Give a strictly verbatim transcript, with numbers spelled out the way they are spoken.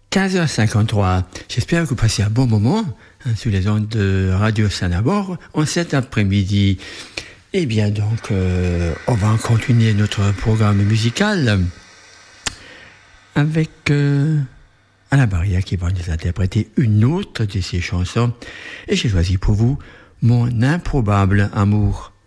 quinze heures cinquante-trois. J'espère que vous passez un bon moment hein, sur les ondes de Radio Sanabord en cet après-midi. Eh bien donc, euh, on va continuer notre programme musical avec euh, Alain Barrière qui va nous interpréter une autre de ses chansons. Et j'ai choisi pour vous Mon improbable amour.